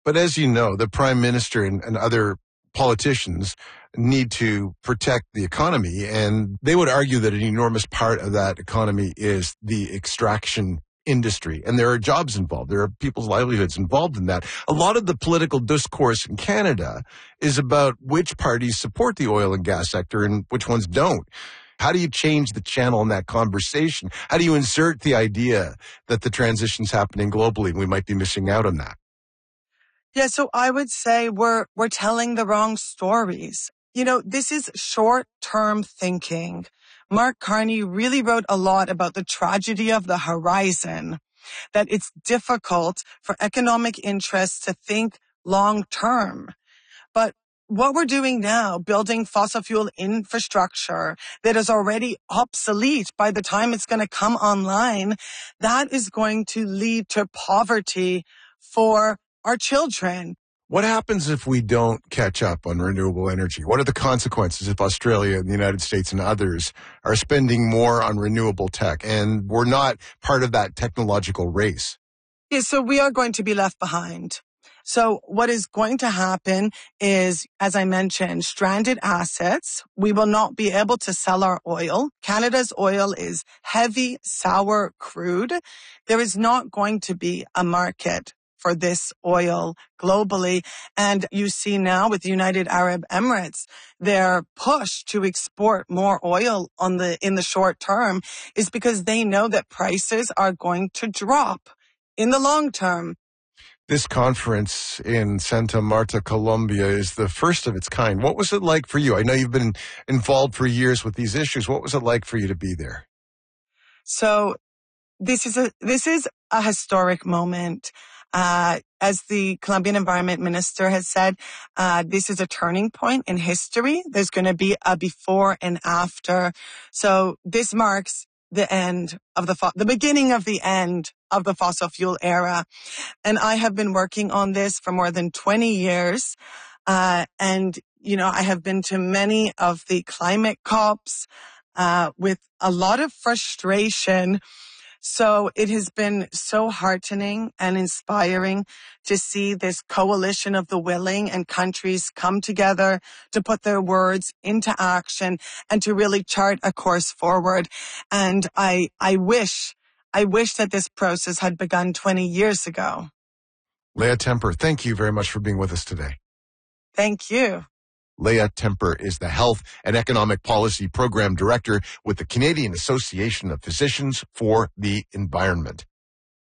But as you know, the prime minister and other politicians need to protect the economy, and they would argue that an enormous part of that economy is the extraction industry, and there are jobs involved. There are people's livelihoods involved in that. A lot of the political discourse in Canada is about which parties support the oil and gas sector and which ones don't. How do you change the channel in that conversation? How do you insert the idea that the transition's happening globally and we might be missing out on that? Yeah, so I would say we're telling the wrong stories. You know, this is short-term thinking. Mark Carney really wrote a lot about the tragedy of the horizon, that it's difficult for economic interests to think long-term. But what we're doing now, building fossil fuel infrastructure that is already obsolete by the time it's going to come online, that is going to lead to poverty for our children. What happens if we don't catch up on renewable energy? What are the consequences if Australia and the United States and others are spending more on renewable tech and we're not part of that technological race? Yeah, so we are going to be left behind. So what is going to happen is, as I mentioned, stranded assets. We will not be able to sell our oil. Canada's oil is heavy, sour crude. There is not going to be a market for this oil globally. And you see now with the United Arab Emirates, their push to export more oil in the short term is because they know that prices are going to drop in the long term. This conference in Santa Marta, Colombia is the first of its kind. What was it like for you? I know you've been involved for years with these issues. What was it like for you to be there? So this is a historic moment. As the Colombian Environment Minister has said, this is a turning point in history. There's going to be a before and after. So this marks the end of the beginning of the end of the fossil fuel era. And I have been working on this for more than 20 years. And, you know, I have been to many of the climate COPs, with a lot of frustration. So it has been so heartening and inspiring to see this coalition of the willing and countries come together to put their words into action and to really chart a course forward. And I wish that this process had begun 20 years ago. Leah Temper, thank you very much for being with us today. Thank you. Leah Temper is the Health and Economic Policy Program Director with the Canadian Association of Physicians for the Environment.